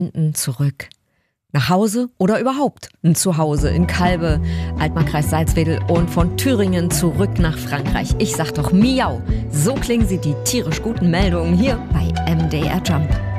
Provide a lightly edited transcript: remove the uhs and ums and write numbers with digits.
zurück. Nach Hause oder überhaupt ein Zuhause in Calbe, Altmark-Kreis Salzwedel und von Thüringen zurück nach Frankreich. Ich sag doch miau, so klingen sie, die tierisch guten Meldungen hier bei MDR Jump.